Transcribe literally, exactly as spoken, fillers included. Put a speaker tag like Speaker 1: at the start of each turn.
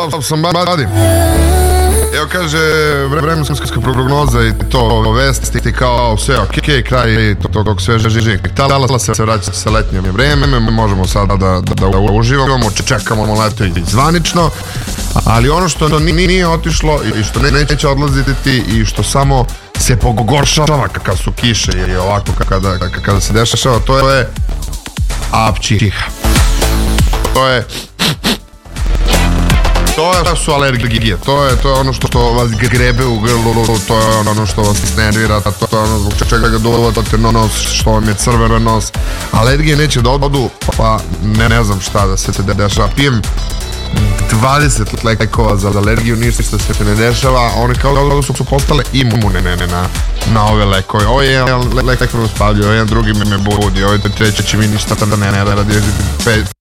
Speaker 1: Love somebody. Evo kaže vremenska prognoza i to vesti kao sve ok, kraj tog svežeg tala se vraća sa letnjim vremem, možemo sada da, da, da uživamo, čekamo leto i zvanično, ali ono što nije otišlo i što neće odlaziti i što samo se pogoršava kad su kiše i ovako kada, kada se dešava, to je apčiha. To je To su alergije, to je, to je ono što, što vas grebe u grlu, to je ono što vas nervira, to je ono zbog čega ga duvate nos, što vam je crven nos. Alergije neće da odu, pa ne, ne znam šta da se te dešava. Pijem dvadeset lekova za alergiju, ništa se ne dešava, one kao da su postale imune ne, ne, na, na ove lekove. Ovo je jedan lek me uspavljaju, ovo je jedan drugi me budi, ovo je treći mi ništa da ne, ne radi.